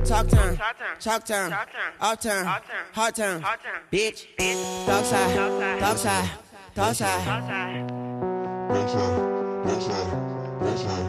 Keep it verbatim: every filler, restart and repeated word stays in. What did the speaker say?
Talk time, chalk time, off time, hard time, bitch, dog side, dog side, dog side.